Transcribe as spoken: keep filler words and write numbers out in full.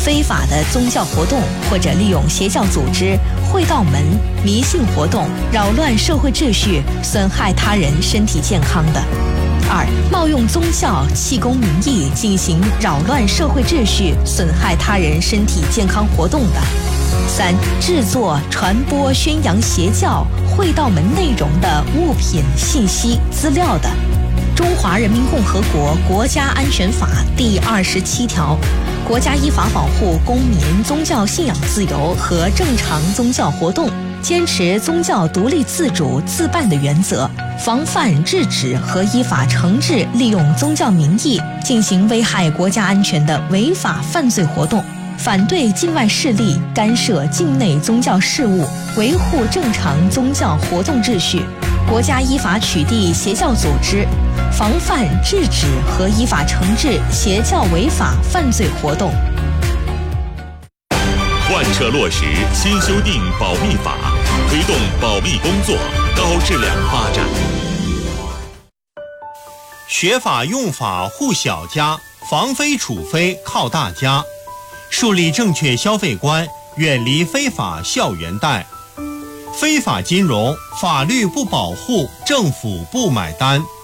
非法的宗教活动，或者利用邪教组织、会道门、迷信活动扰乱社会秩序，损害他人身体健康的；二、冒用宗教、气功名义进行扰乱社会秩序、损害他人身体健康活动的；三、制作、传播、宣扬邪教、会道门内容的物品、信息、资料的。中华人民共和国国家安全法第二十七条，国家依法保护公民宗教信仰自由和正常宗教活动，坚持宗教独立自主自办的原则，防范制止和依法惩治利用宗教名义进行危害国家安全的违法犯罪活动，反对境外势力干涉境内宗教事务，维护正常宗教活动秩序。国家依法取缔邪教组织，防范制止和依法惩治邪教违法犯罪活动。 贯彻落实新修订保密法，推动保密工作高质量发展。 学法用法护小家，防非处非靠大家。树立正确消费观，远离非法校园贷。非法金融，法律不保护，政府不买单。